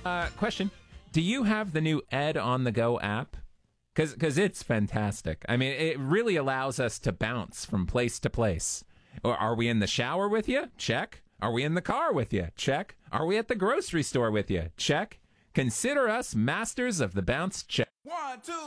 Question. Do you have the new Ed on the Go app? Because it's fantastic. I mean, it really allows us to bounce from place to place. Or are we in the shower with you? Check. Are we in the car with you? Check. Are we at the grocery store with you? Check. Consider us masters of the bounce check. 1, 2.